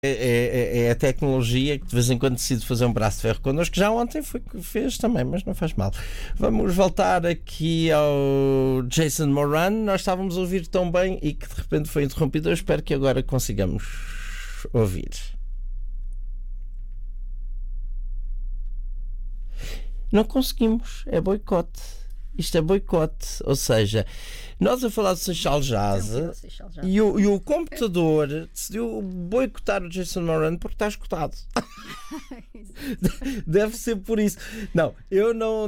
é a tecnologia que de vez em quando decide fazer um braço de ferro connosco. Já ontem fez também, mas não faz mal. Vamos voltar aqui ao Jason Moran. Nós estávamos a ouvir tão bem e que de repente foi interrompido. Eu espero que agora consigamos ouvir. Não conseguimos, é boicote. Isto é boicote, ou seja, nós a falar de Seixal Jazz e o computador decidiu boicotar o Jason Moran porque está escutado. Deve ser por isso. Não, eu não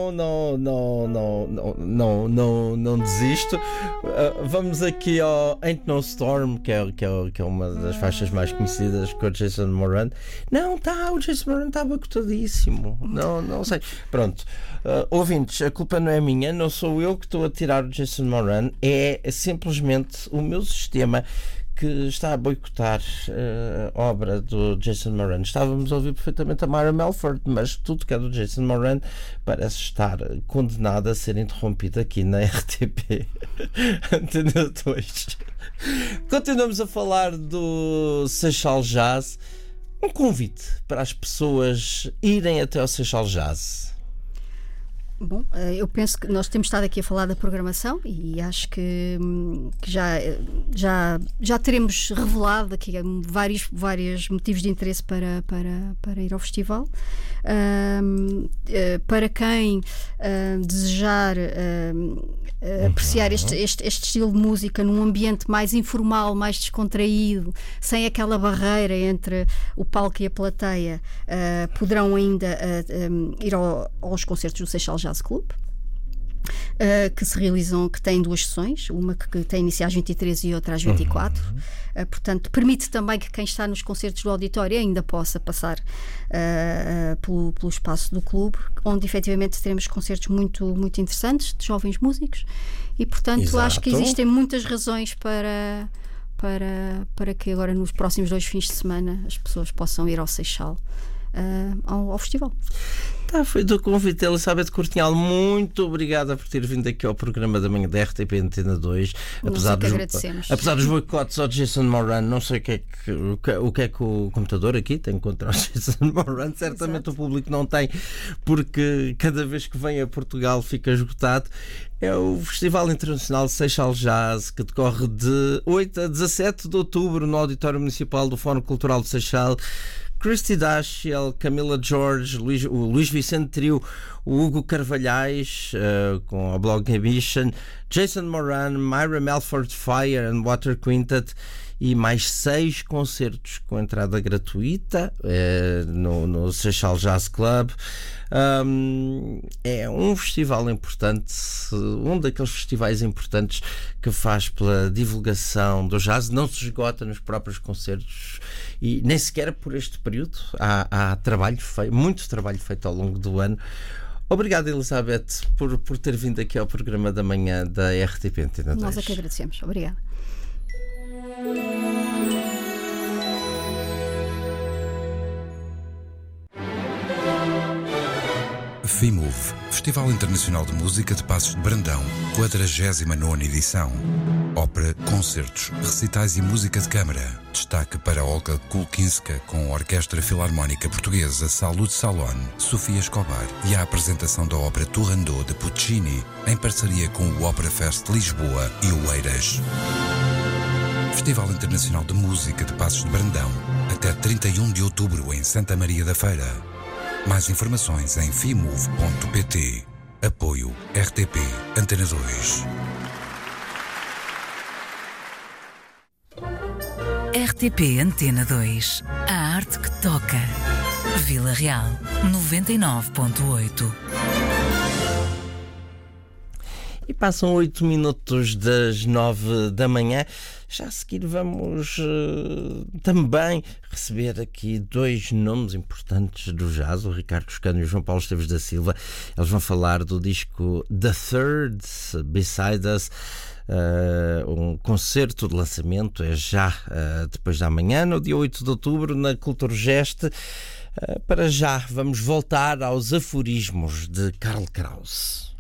desisto. Vamos aqui ao Ain't No Storm, que é uma das faixas mais conhecidas com o Jason Moran. O Jason Moran está boicotadíssimo. Não sei. Pronto, ouvintes, a culpa não é minha, não sou eu que estou a tirar o Jason Moran, é simplesmente o meu sistema que está a boicotar a obra do Jason Moran. Estávamos a ouvir perfeitamente a Mara Melford, mas tudo que é do Jason Moran parece estar condenado a ser interrompido aqui na RTP Antena 2. Continuamos a falar do Seixal Jazz. Um convite para as pessoas irem até ao Seixal Jazz. Bom, eu penso que nós temos estado aqui a falar da programação e acho que já teremos revelado aqui vários motivos de interesse para ir ao festival. Para quem desejar apreciar este estilo de música num ambiente mais informal, mais descontraído, sem aquela barreira entre o palco e a plateia, poderão ainda ir aos concertos do Seixal Jazz Club, que têm duas sessões, uma que tem início às 23 e outra às 24. Portanto, permite também que quem está nos concertos do auditório ainda possa passar pelo espaço do clube, onde efetivamente teremos concertos muito, muito interessantes de jovens músicos e, portanto, Exato. Acho que existem muitas razões para que agora nos próximos 2 fins de semana as pessoas possam ir ao Seixal, ao festival. Foi do convite, Elizabeth Cortinhal. Muito obrigada por ter vindo aqui ao programa da manhã da RTP Antena 2. Apesar dos boicotes ao Jason Moran, não sei o que é que o computador aqui tem contra o Jason Moran. Certamente Exato. O público não tem, porque cada vez que vem a Portugal fica esgotado. É o Festival Internacional Seixal Jazz, que decorre de 8 a 17 de outubro no Auditório Municipal do Fórum Cultural de Seixal. Christy Dashiell, Camila George, o Luís Vicente Trio, o Hugo Carvalhais, com a Blog Ambition, Jason Moran, Myra Melford Fire and Water Quintet e mais 6 concertos com entrada gratuita no Seixal Jazz Club. É um festival importante, um daqueles festivais importantes que faz pela divulgação do jazz, não se esgota nos próprios concertos e nem sequer por este período. Há muito trabalho feito ao longo do ano. Obrigado, Elizabeth, por ter vindo aqui ao programa da manhã da RTP Antena 2. Nós é que agradecemos. Obrigada. FIMUV, Festival Internacional de Música de Passos de Brandão, 49ª edição. Ópera, concertos, recitais e música de câmara. Destaque para Olga Kulkinska com a Orquestra Filarmónica Portuguesa Salud Salon, Sofia Escobar e a apresentação da ópera Turandot de Puccini, em parceria com o Opera Fest Lisboa e o Eiras. Festival Internacional de Música de Passos de Brandão, até 31 de outubro em Santa Maria da Feira. Mais informações em fimuv.pt. Apoio RTP Antena 2. RTP Antena 2. A arte que toca. Vila Real 99.8. E passam 8 minutos das 9 da manhã. Já a seguir vamos também receber aqui 2 nomes importantes do jazz, o Ricardo Toscano e o João Paulo Esteves da Silva. Eles vão falar do disco The Third, Beside Us. Um concerto de lançamento é já depois da manhã, no dia 8 de outubro, na Culturgest. Para já, vamos voltar aos aforismos de Karl Kraus.